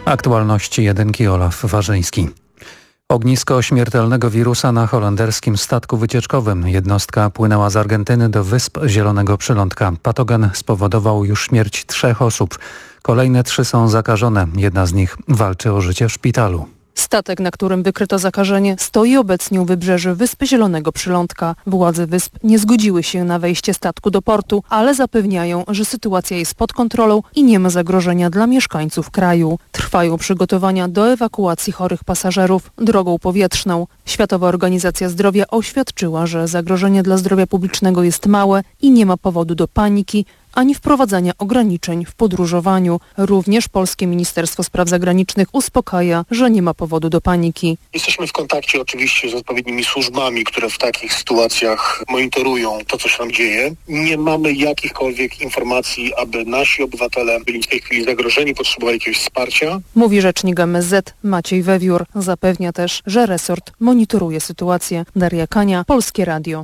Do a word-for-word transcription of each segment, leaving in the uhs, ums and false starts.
Aktualności jedynki Olaf Warzyński. Ognisko śmiertelnego wirusa na holenderskim statku wycieczkowym. Jednostka płynęła z Argentyny do Wysp Zielonego Przylądka. Patogen spowodował już śmierć trzech osób. Kolejne trzy są zakażone. Jedna z nich walczy o życie w szpitalu. Statek, na którym wykryto zakażenie, stoi obecnie u wybrzeży Wysp Zielonego Przylądka. Władze wysp nie zgodziły się na wejście statku do portu, ale zapewniają, że sytuacja jest pod kontrolą i nie ma zagrożenia dla mieszkańców kraju. Trwają przygotowania do ewakuacji chorych pasażerów drogą powietrzną. Światowa Organizacja Zdrowia oświadczyła, że zagrożenie dla zdrowia publicznego jest małe i nie ma powodu do paniki ani wprowadzania ograniczeń w podróżowaniu. Również Polskie Ministerstwo Spraw Zagranicznych uspokaja, że nie ma powodu do paniki. Jesteśmy w kontakcie oczywiście z odpowiednimi służbami, które w takich sytuacjach monitorują to, co się tam dzieje. Nie mamy jakichkolwiek informacji, aby nasi obywatele byli w tej chwili zagrożeni, potrzebowali jakiegoś wsparcia. Mówi rzecznik M S Z Maciej Wewiór. Zapewnia też, że resort monitoruje sytuację. Daria Kania, Polskie Radio.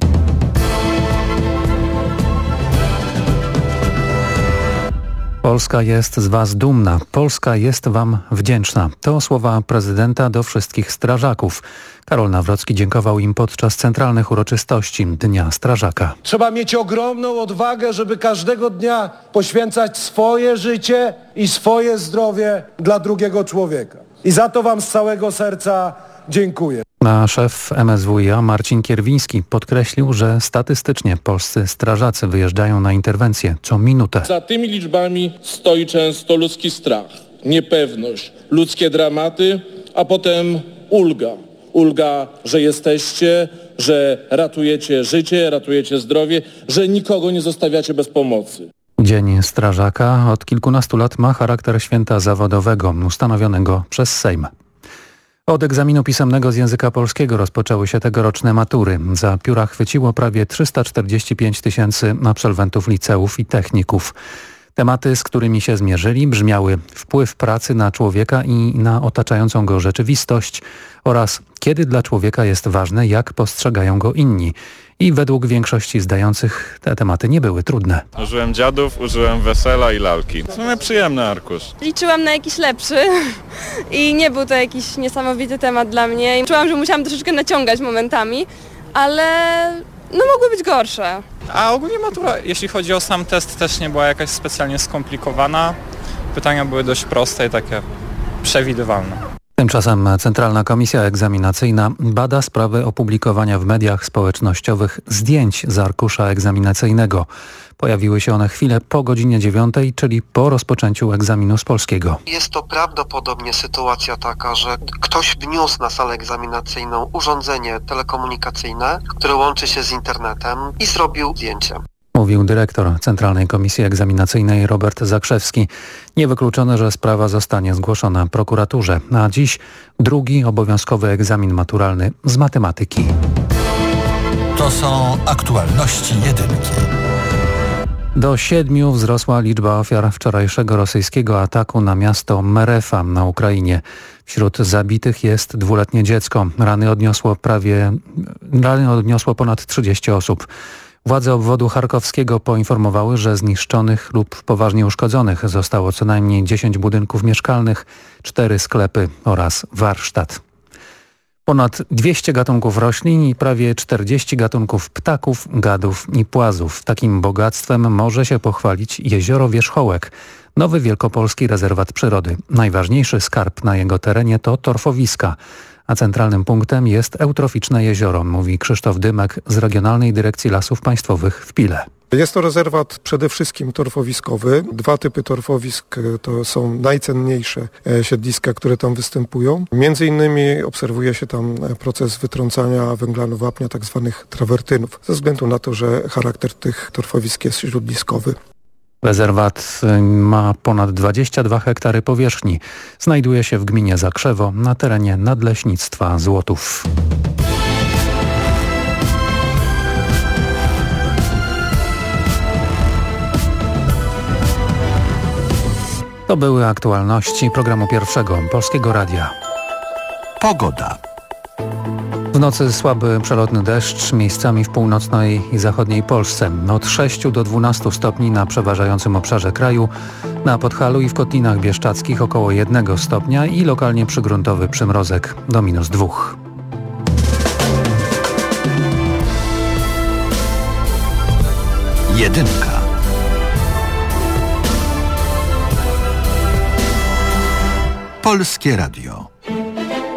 Polska jest z Was dumna. Polska jest Wam wdzięczna. To słowa prezydenta do wszystkich strażaków. Karol Nawrocki dziękował im podczas centralnych uroczystości Dnia Strażaka. Trzeba mieć ogromną odwagę, żeby każdego dnia poświęcać swoje życie i swoje zdrowie dla drugiego człowieka. I za to Wam z całego serca dziękuję. A szef M S W i A Marcin Kierwiński podkreślił, że statystycznie polscy strażacy wyjeżdżają na interwencję co minutę. Za tymi liczbami stoi często ludzki strach, niepewność, ludzkie dramaty, a potem ulga. Ulga, że jesteście, że ratujecie życie, ratujecie zdrowie, że nikogo nie zostawiacie bez pomocy. Dzień Strażaka od kilkunastu lat ma charakter święta zawodowego ustanowionego przez Sejm. Od egzaminu pisemnego z języka polskiego rozpoczęły się tegoroczne matury. Za pióra chwyciło prawie trzysta czterdzieści pięć tysięcy absolwentów liceów i techników. Tematy, z którymi się zmierzyli, brzmiały wpływ pracy na człowieka i na otaczającą go rzeczywistość oraz kiedy dla człowieka jest ważne, jak postrzegają go inni. I według większości zdających te tematy nie były trudne. Użyłem dziadów, użyłem wesela i lalki. W sumie przyjemny arkusz. Liczyłam na jakiś lepszy i nie był to jakiś niesamowity temat dla mnie. Czułam, że musiałam troszeczkę naciągać momentami, ale no mogły być gorsze. A ogólnie matura, jeśli chodzi o sam test, też nie była jakaś specjalnie skomplikowana. Pytania były dość proste i takie przewidywalne. Tymczasem Centralna Komisja Egzaminacyjna bada sprawę opublikowania w mediach społecznościowych zdjęć z arkusza egzaminacyjnego. Pojawiły się one chwilę po godzinie dziewiątej, czyli po rozpoczęciu egzaminu z polskiego. Jest to prawdopodobnie sytuacja taka, że ktoś wniósł na salę egzaminacyjną urządzenie telekomunikacyjne, które łączy się z internetem i zrobił zdjęcie. Mówił dyrektor Centralnej Komisji Egzaminacyjnej Robert Zakrzewski. Niewykluczone, że sprawa zostanie zgłoszona prokuraturze. A dziś drugi obowiązkowy egzamin maturalny z matematyki. To są aktualności jedynki. Do siedmiu wzrosła liczba ofiar wczorajszego rosyjskiego ataku na miasto Merefa na Ukrainie. Wśród zabitych jest dwuletnie dziecko. Rany odniosło prawie, rany odniosło ponad trzydzieści osób. Władze obwodu charkowskiego poinformowały, że zniszczonych lub poważnie uszkodzonych zostało co najmniej dziesięć budynków mieszkalnych, cztery sklepy oraz warsztat. Ponad dwieście gatunków roślin i prawie czterdzieści gatunków ptaków, gadów i płazów. Takim bogactwem może się pochwalić jezioro Wierzchołek, nowy wielkopolski rezerwat przyrody. Najważniejszy skarb na jego terenie to torfowiska, a centralnym punktem jest eutroficzne jezioro, mówi Krzysztof Dymek z Regionalnej Dyrekcji Lasów Państwowych w Pile. Jest to rezerwat przede wszystkim torfowiskowy. Dwa typy torfowisk to są najcenniejsze siedliska, które tam występują. Między innymi obserwuje się tam proces wytrącania węglanu wapnia, tak zwanych trawertynów, ze względu na to, że charakter tych torfowisk jest śródliskowy. Rezerwat ma ponad dwadzieścia dwa hektary powierzchni. Znajduje się w gminie Zakrzewo na terenie Nadleśnictwa Złotów. To były aktualności programu Pierwszego Polskiego Radia. Pogoda. W nocy słaby przelotny deszcz, miejscami w północnej i zachodniej Polsce. Od sześciu do dwunastu stopni na przeważającym obszarze kraju. Na Podhalu i w Kotlinach Bieszczadzkich około jednego stopnia i lokalnie przygruntowy przymrozek do minus dwóch. Jedynka. Polskie Radio.